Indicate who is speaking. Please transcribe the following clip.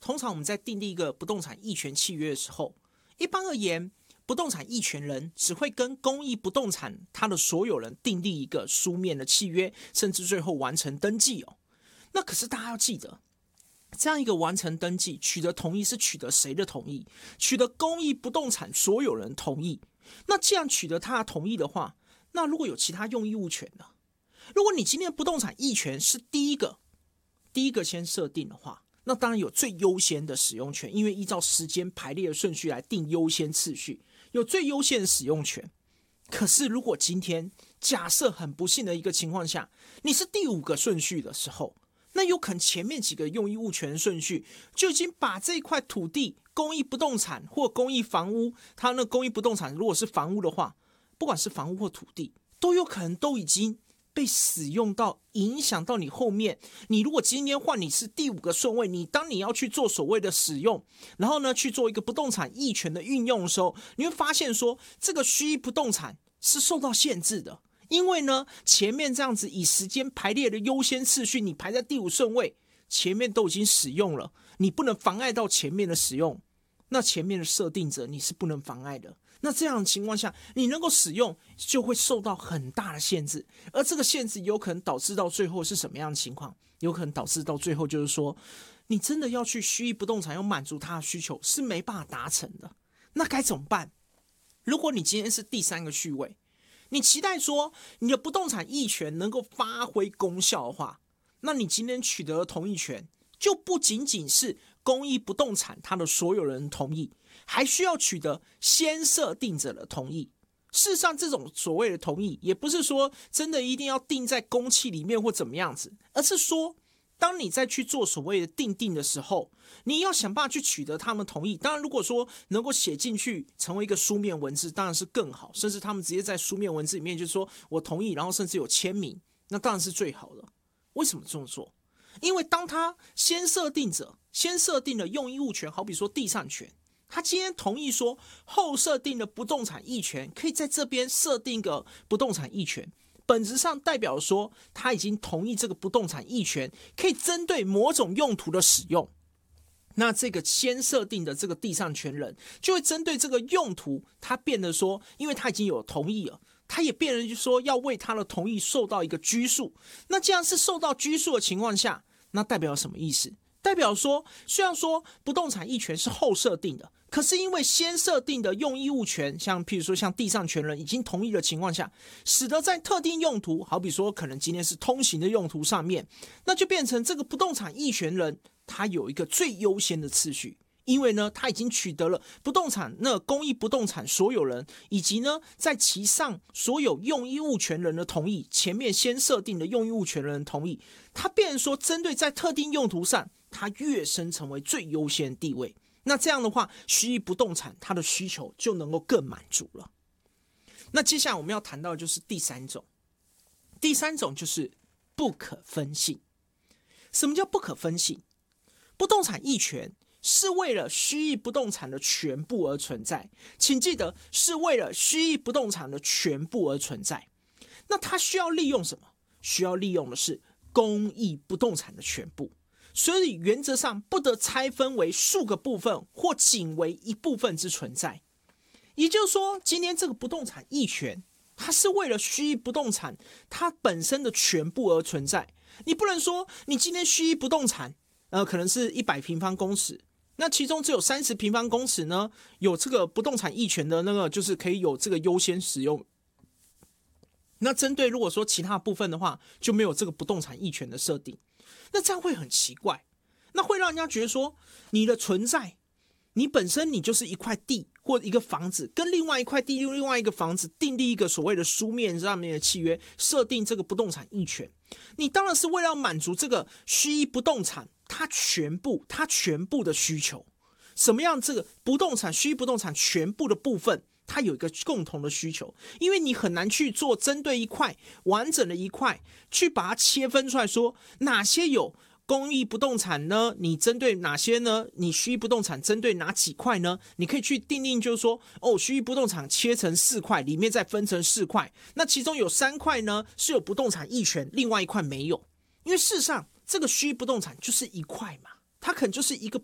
Speaker 1: 通常我们在订立一个不动产役权契约的时候，一般而言，不动产役权人只会跟公益不动产它的所有人订立一个书面的契约，甚至最后完成登记哦。那可是大家要记得，这样一个完成登记取得同意是取得谁的同意？取得公益不动产所有人同意。那既然取得他的同意的话，那如果有其他用益物权呢？如果你今天的不动产役权是第一个先设定的话，那当然有最优先的使用权，因为依照时间排列的顺序来定优先次序，有最优先的使用权。可是如果今天假设很不幸的一个情况下，你是第5个顺序的时候，那有可能前面几个用益物权顺序就已经把这块土地、公益不动产或公益房屋，它那公益不动产如果是房屋的话，不管是房屋或土地，都有可能都已经被使用到，影响到你后面。你如果今天换你是第5个顺位，当你要去做所谓的使用，然后呢去做一个不动产役权的运用的时候，你会发现说这个虚益不动产是受到限制的。因为呢前面这样子以时间排列的优先次序，你排在第5顺位，前面都已经使用了，你不能妨碍到前面的使用，那前面的设定者你是不能妨碍的。那这样的情况下，你能够使用就会受到很大的限制，而这个限制有可能导致到最后是什么样的情况？有可能导致到最后就是说，你真的要去虚益不动产要满足他的需求是没办法达成的。那该怎么办？如果你今天是第3个序位，你期待说你的不动产役权能够发挥功效的话，那你今天取得的同意权就不仅仅是公益不动产它的所有人同意，还需要取得先设定者的同意。事实上这种所谓的同意也不是说真的一定要定在公契里面或怎么样子，而是说当你在去做所谓的订定的时候，你要想办法去取得他们同意。当然如果说能够写进去成为一个书面文字当然是更好，甚至他们直接在书面文字里面就是说我同意，然后甚至有签名，那当然是最好的。为什么这么做？因为当他先设定者先设定了用益物权，好比说地上权，他今天同意说后设定的不动产役权可以在这边设定一个不动产役权，本质上代表说他已经同意这个不动产役权可以针对某种用途的使用。那这个先设定的这个地上权人就会针对这个用途，他变得说因为他已经有同意了，他也变成说要为他的同意受到一个拘束。那既然是受到拘束的情况下，那代表什么意思？代表说虽然说不动产役权是后设定的，可是因为先设定的用益物权，像譬如说像地上权人已经同意的情况下，使得在特定用途，好比说可能今天是通行的用途上面，那就变成这个不动产役权人他有一个最优先的次序。因为呢他已经取得了不动产那公益不动产所有人以及呢在其上所有用益物权人的同意，前面先设定的用益物权人的同意，他变成说针对在特定用途上他跃升成为最优先地位。那这样的话虚益不动产它的需求就能够更满足了。那接下来我们要谈到的就是第3种，第3种就是不可分性。什么叫不可分性？不动产役权是为了虚益不动产的全部而存在，请记得是为了虚益不动产的全部而存在。那它需要利用什么？需要利用的是公益不动产的全部，所以原则上不得拆分为数个部分或仅为一部分之存在。也就是说今天这个不动产役权它是为了虚益不动产它本身的全部而存在。你不能说你今天虚益不动产可能是100平方公尺，那其中只有30平方公尺呢有这个不动产役权的那个就是可以有这个优先使用。那针对如果说其他部分的话就没有这个不动产役权的设定，那这样会很奇怪，那会让人家觉得说你的存在，你本身你就是一块地或一个房子跟另外一块地另外一个房子订立一个所谓的书面上面的契约，设定这个不动产役权，你当然是为了满足这个虚益不动产它全部的需求。什么样这个不动产虚益不动产全部的部分它有一个共同的需求，因为你很难去做针对一块完整的一块去把它切分出来说哪些有公益不动产呢，你针对哪些呢，你虚益不动产针对哪几块呢，你可以去定定就是说虚益不动产切成4块，里面再分成4块，那其中有3块呢是有不动产役权，另外1块没有。因为事实上这个虚益不动产就是一块嘛，它可能就是一个